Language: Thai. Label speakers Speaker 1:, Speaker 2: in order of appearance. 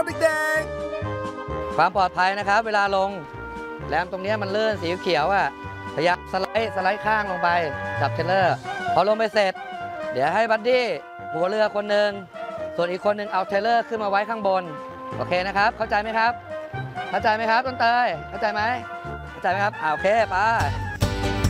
Speaker 1: เด็ก
Speaker 2: ความปลอดภัยนะครับเวลาลงแรมตรงนี้มันลื่นสีเขียวอ่ะพยายามสไลด์ข้างลงไปจับเทรลเลอร์พอลงไปเสร็จเดี๋ยวให้บัดดี้หัวเรือคนหนึ่งส่วนอีกคนหนึ่งเอาเทรลเลอร์ขึ้นมาไว้ข้างบนโอเคนะครับเข้าใจไหมครับเข้าใจไหมครับต้นเตยเข้าใจไหมเข้าใจไหมครับโอเคไป